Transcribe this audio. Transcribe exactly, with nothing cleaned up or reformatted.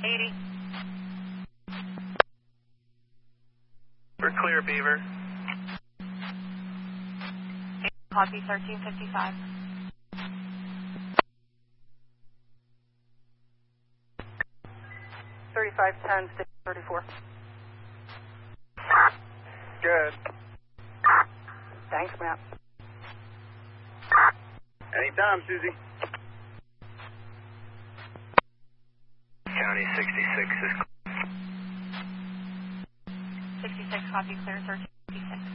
eighty. We're clear, Beaver. Copy thirteen fifty-five. thirty-five ten, six thirty-four. Good. Thanks, Matt. Anytime, Susie. County sixty-six is sixty-six, copy clear thirteen fifty-six.